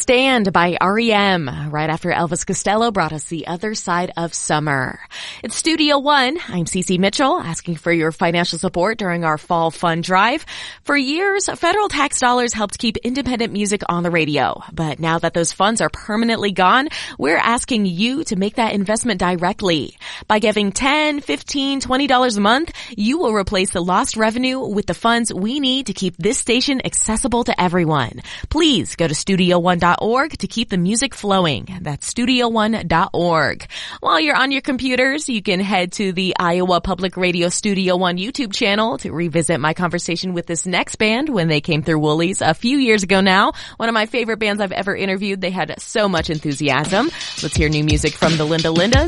Stand by REM, right after Elvis Costello brought us The Other Side of Summer. It's Studio One. I'm Cece Mitchell, asking for your financial support during our fall fund drive. For years, federal tax dollars helped keep independent music on the radio. But now that those funds are permanently gone, we're asking you to make that investment directly. By giving $10, $15, $20 a month, you will replace the lost revenue with the funds we need to keep this station accessible to everyone. Please go to StudioOne.org to keep the music flowing. That's StudioOne.org. While you're on your computers, you can head to the Iowa Public Radio Studio One YouTube channel to revisit my conversation with this next band when they came through Woolies a few years ago now. One of my favorite bands I've ever interviewed. They had so much enthusiasm. Let's hear new music from the Linda Lindas.